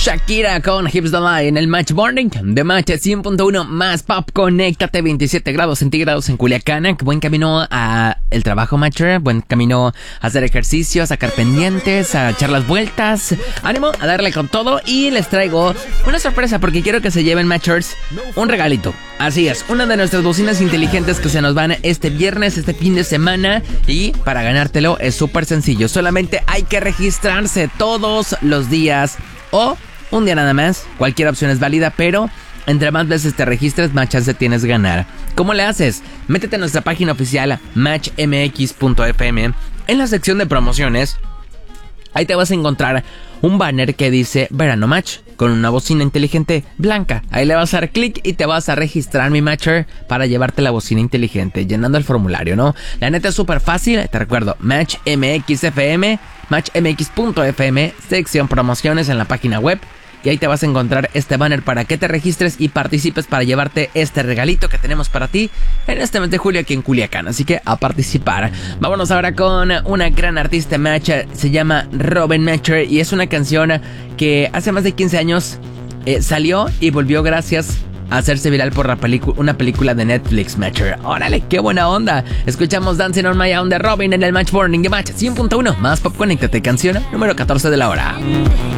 Shakira con Hips Don't Lie en el Match Morning de Match 100.1 más pop. Conéctate, 27 grados centígrados en Culiacán. Buen camino a el trabajo, Matcher. Buen camino a hacer ejercicio, a sacar pendientes, a echar las vueltas. Ánimo, a darle con todo. Y les traigo una sorpresa porque quiero que se lleven, Matchers, un regalito. Así es, una de nuestras bocinas inteligentes que se nos van este viernes, este fin de semana. Y para ganártelo es súper sencillo. Solamente hay que registrarse todos los días o un día nada más. Cualquier opción es válida, pero entre más veces te registres, más chance tienes de ganar. ¿Cómo le haces? Métete a nuestra página oficial matchmx.fm. En la sección de promociones, ahí te vas a encontrar un banner que dice Verano Match con una bocina inteligente blanca. Ahí le vas a dar clic y te vas a registrar, mi Matcher, para llevarte la bocina inteligente, llenando el formulario, ¿no? La neta es súper fácil, te recuerdo, matchmx.fm, matchmx.fm, sección promociones en la página web. Y ahí te vas a encontrar este banner para que te registres y participes para llevarte este regalito que tenemos para ti en este mes de julio aquí en Culiacán. Así que a participar. Vámonos ahora con una gran artista, Match. Se llama Robin Matcher y es una canción que hace más de 15 años salió y volvió gracias a hacerse viral por una película de Netflix, Matcher. ¡Órale, qué buena onda! Escuchamos Dancing on My Own de Robin en el Match Morning de Match 100.1 más pop. Conéctate, canción número 14 de la hora.